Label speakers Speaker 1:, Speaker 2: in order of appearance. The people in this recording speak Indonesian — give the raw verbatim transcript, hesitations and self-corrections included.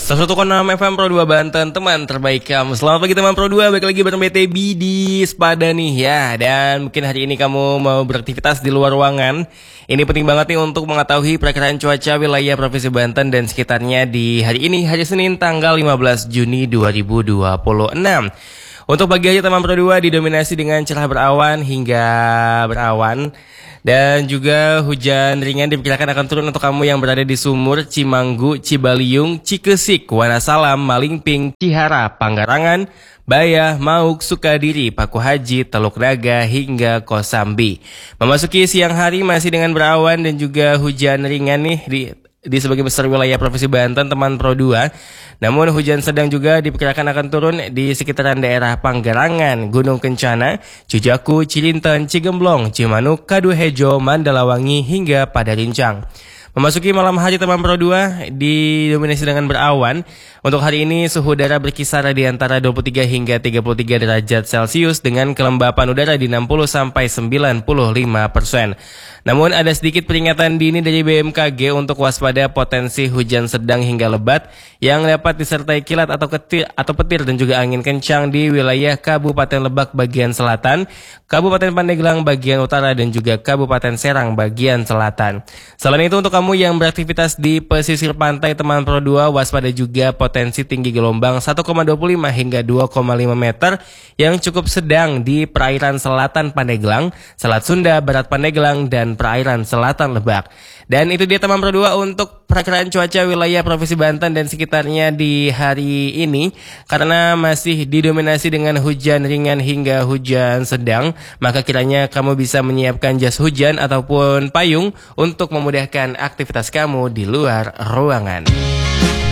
Speaker 1: seratus satu koma enam F M Pro dua Banten, teman terbaik kamu. Selamat pagi teman Pro dua, balik lagi bareng B T B di Sepada nih ya. Dan mungkin hari ini kamu mau beraktivitas di luar ruangan. Ini penting banget nih untuk mengetahui perakiraan cuaca wilayah Provinsi Banten dan sekitarnya di hari ini, hari Senin tanggal lima belas Juni dua ribu dua puluh enam. Untuk pagi hari teman Pro dua didominasi dengan cerah berawan hingga berawan. Dan juga hujan ringan diperkirakan akan turun untuk kamu yang berada di Sumur, Cimanggu, Cibaliung, Cikesik, Wonosalam, Malingping, Cihara, Panggarangan, Bayah, Mauk, Sukadiri, Paku Haji, Teluk Naga, hingga Kosambi. Memasuki siang hari masih dengan berawan dan juga hujan ringan nih di di sebagian besar wilayah Provinsi Banten teman Pro dua. Namun hujan sedang juga diperkirakan akan turun di sekitaran daerah Panggarangan, Gunung Kencana, Cijaku, Cilinten, Cigemblong, Cimanuk, Kaduhejo, Mandalawangi hingga Padarincang. Memasuki malam hari teman Pro dua didominasi dengan berawan. Untuk hari ini suhu udara berkisar di antara dua puluh tiga hingga tiga puluh tiga derajat Celcius dengan kelembapan udara di enam puluh sampai sembilan puluh lima persen. Namun ada sedikit peringatan dini dari B M K G untuk waspada potensi hujan sedang hingga lebat yang dapat disertai kilat atau ketir atau petir dan juga angin kencang di wilayah Kabupaten Lebak bagian selatan, Kabupaten Pandeglang bagian utara dan juga Kabupaten Serang bagian selatan. Selain itu untuk kamu yang beraktivitas di pesisir pantai teman Pro dua waspada juga potensi tinggi gelombang satu koma dua lima hingga dua koma lima meter yang cukup sedang di perairan selatan Pandeglang, Selat Sunda, Barat Pandeglang dan perairan selatan Lebak. Dan itu dia teman Pro dua untuk perakiraan cuaca wilayah Provinsi Banten dan sekitarnya di hari ini. Karena masih didominasi dengan hujan ringan hingga hujan sedang, maka kiranya kamu bisa menyiapkan jas hujan ataupun payung untuk memudahkan aktivitas kamu di luar ruangan.